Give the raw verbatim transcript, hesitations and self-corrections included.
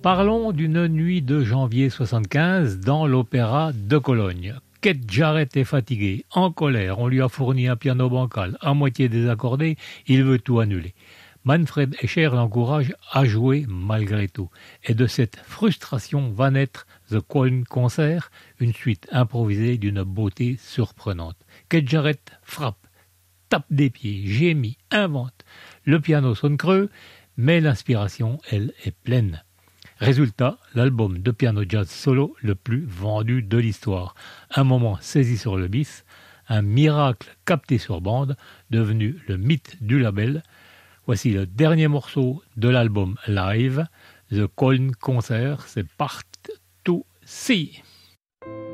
Parlons d'une nuit de janvier soixante-quinze dans l'Opéra de Cologne. Keith Jarrett est fatigué, en colère, on lui a fourni un piano bancal, à moitié désaccordé, il veut tout annuler. Manfred Escher l'encourage à jouer malgré tout. Et de cette frustration va naître The Cologne Concert, une suite improvisée d'une beauté surprenante. Keith Jarrett frappe, tape des pieds, gémit, invente. Le piano sonne creux, mais l'inspiration, elle, est pleine. Résultat, l'album de piano jazz solo le plus vendu de l'histoire. Un moment saisi sur le bis, un miracle capté sur bande, devenu le mythe du label. Voici le dernier morceau de l'album live, The Cologne Concert, c'est Part to See.